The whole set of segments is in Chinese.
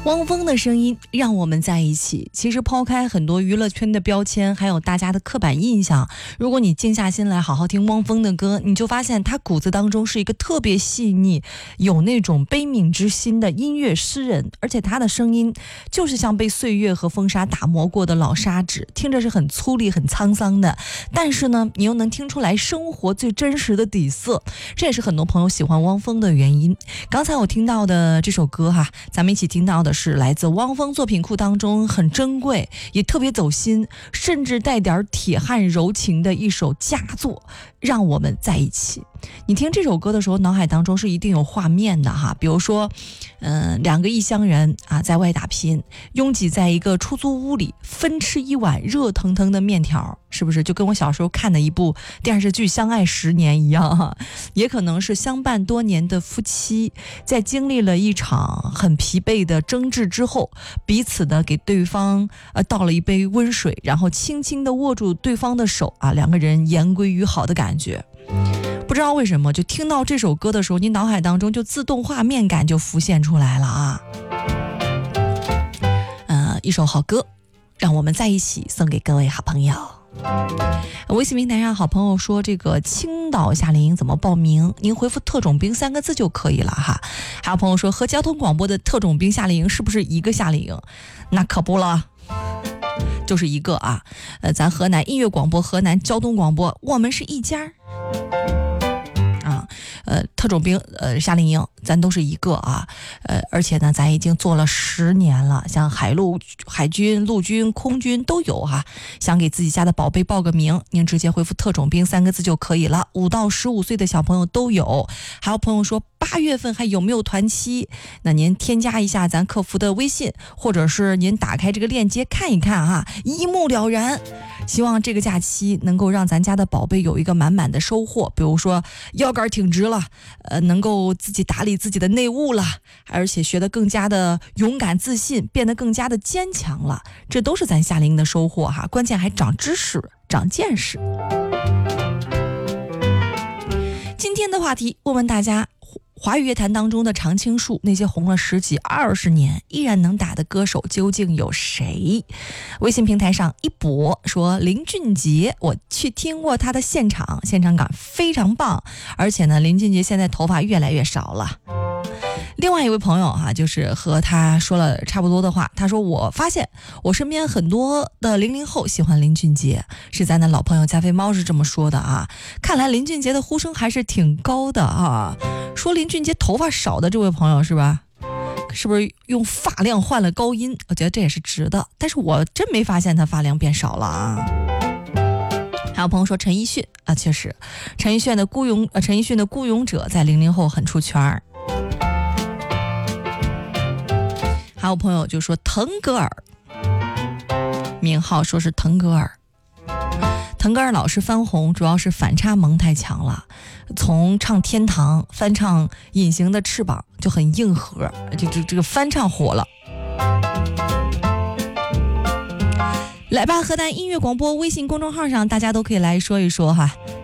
汪峰的声音让我们在一起。其实抛开很多娱乐圈的标签，还有大家的刻板印象，如果你静下心来好好听汪峰的歌，你就发现他骨子当中是一个特别细腻，有那种悲悯之心的音乐诗人。而且他的声音就是像被岁月和风沙打磨过的老砂纸，听着是很粗粝很沧桑的，但是呢你又能听出来生活最真实的底色。这也是很多朋友喜欢汪峰的原因。刚才我听到的这首歌咱们一起听到的是来自汪峰作品库当中很珍贵也特别走心，甚至带点铁汉柔情的一首佳作，让我们在一起。你听这首歌的时候脑海当中是一定有画面的比如说两个异乡人在外打拼，拥挤在一个出租屋里分吃一碗热腾腾的面条，是不是就跟我小时候看的一部电视剧《相爱10年》一样也可能是相伴多年的夫妻，在经历了一场很疲惫的争执之后，彼此的给对方倒了一杯温水，然后轻轻的握住对方的手两个人言归于好的感觉。不知道为什么就听到这首歌的时候，你脑海当中就自动画面感就浮现出来了一首好歌让我们在一起，送给各位好朋友。微信平台上好朋友说，这个青岛夏令营怎么报名？您回复特种兵3个字就可以了还有朋友说，和交通广播的特种兵夏令营是不是一个夏令营？那可不了，就是一个咱河南音乐广播、河南交通广播，我们是一家特种兵夏令营咱都是一个而且呢咱已经做了10年了，像海军、陆军、空军都有想给自己家的宝贝报个名，您直接回复特种兵3个字就可以了，5到15岁的小朋友都有。还有朋友说8月份还有没有团期？那您添加一下咱客服的微信，或者是您打开这个链接看一看一目了然。希望这个假期能够让咱家的宝贝有一个满满的收获，比如说腰杆挺直了，能够自己打理自己的内务了，而且学得更加的勇敢自信，变得更加的坚强了，这都是咱夏令营的收获关键还长知识长见识。今天的话题问问大家，华语乐坛当中的常青树，那些红了10几20年依然能打的歌手究竟有谁？微信平台上一博说林俊杰，我去听过他的现场感非常棒，而且呢林俊杰现在头发越来越少了。另外一位朋友就是和他说了差不多的话，他说我发现我身边很多的00后喜欢林俊杰，是咱的老朋友加菲猫是这么说的看来林俊杰的呼声还是挺高的说林俊杰头发少的这位朋友是吧？是不是用发量换了高音？我觉得这也是值的，但是我真没发现他发量变少了还有朋友说陈奕迅确实陈奕迅的孤勇者在00后很出圈还有朋友就说腾格尔，名号说是腾格尔老师翻红主要是反差萌太强了，从唱天堂翻唱隐形的翅膀就很硬核，这个翻唱火了。来吧，河南音乐广播微信公众号上大家都可以来说一说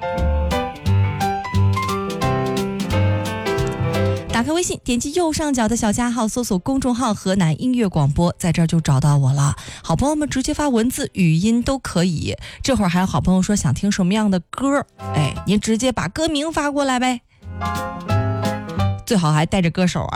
打开微信，点击右上角的小加号，搜索公众号河南音乐广播，在这儿就找到我了。好朋友们直接发文字语音都可以，这会儿还有好朋友说想听什么样的歌，您直接把歌名发过来呗，最好还带着歌手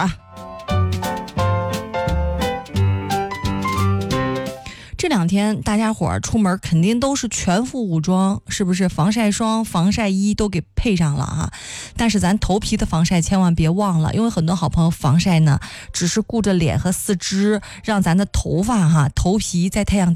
这2天大家伙儿出门肯定都是全副武装，是不是？防晒霜、防晒衣都给配上了但是咱头皮的防晒千万别忘了，因为很多好朋友防晒呢只是顾着脸和四肢，让咱的头发头皮在太阳